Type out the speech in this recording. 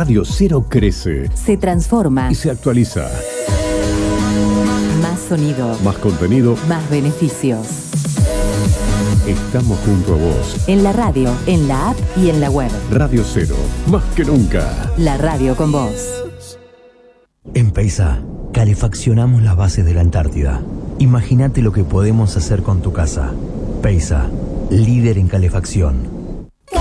Radio Cero crece, se transforma y se actualiza. Más sonido, Más contenido, más beneficios. Estamos junto a vos. En la radio, en la app y en la web. Radio Cero, más que nunca. La radio con vos. En Peisa, calefaccionamos las bases de la Antártida. Imagínate lo que podemos hacer con tu casa. Peisa, líder en calefacción.